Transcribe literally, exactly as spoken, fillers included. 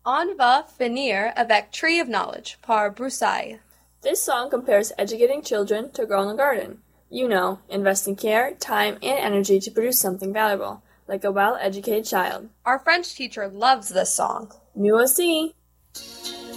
On va finir avec Tree of Knowledge par Broussailles. This song compares educating children to grow in the garden. You know, investing care, time, and energy to produce something valuable, like a well-educated child. Our French teacher loves this song. Nous aussi!